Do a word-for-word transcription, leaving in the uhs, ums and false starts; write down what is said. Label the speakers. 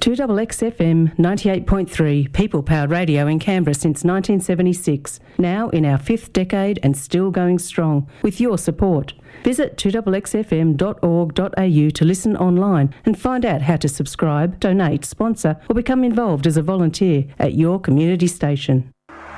Speaker 1: two X X F M ninety-eight point three, people-powered radio in Canberra since nineteen seventy-six. Now in our fifth decade and still going strong, with your support. Visit two X X F M dot org dot a u to listen online and find out how to subscribe, donate, sponsor or become involved as a volunteer at your community station.